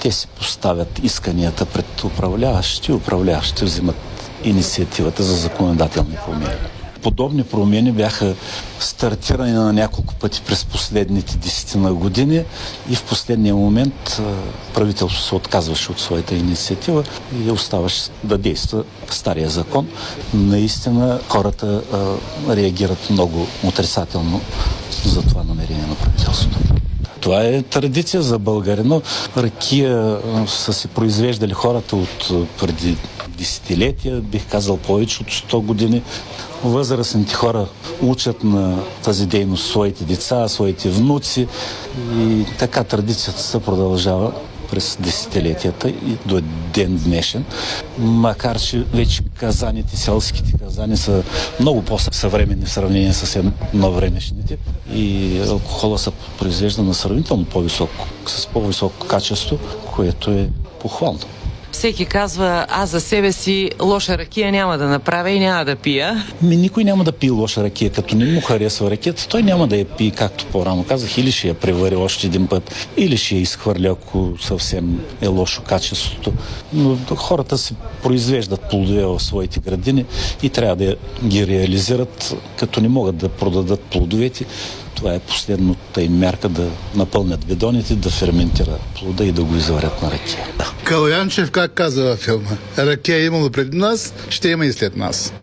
Те си поставят исканията пред управляващите взимат инициативата за законодателни промени. Подобни промени бяха стартирани на няколко пъти през последните 10 години и в последния момент правителството се отказваше от своята инициатива и оставаше да действа стария закон. Наистина хората реагират много отрицателно за това намерение на правителството. Това е традиция за българина. Ракия са се произвеждали хората от преди десетилетия, бих казал повече от 100 години. Възрастните хора учат на тази дейност своите деца, своите внуци и така традицията се продължава през десетилетията и до ден днешен. Макар че вече казаните, селските казани са много по-съвременни в сравнение с едновремешните и алкохола се произвежда на сравнително по-високо, с по-високо качество, което е похвално. Всеки казва, аз за себе си лоша ракия няма да направя и няма да пия. Никой няма да пие лоша ракия. Като не му харесва ракията, той няма да я пие, както по-рано казах, или ще я превари още един път, или ще я изхвърля, ако съвсем е лошо качеството. Но хората си произвеждат плодове в своите градини и трябва да ги реализират, като не могат да продадат плодовете. Това е последната им мярка да напълнят бидоните, да ферментира плода и да го изварят на ракия. Калоянчев как казва във филма? Ракия е имало преди нас, ще има и след нас.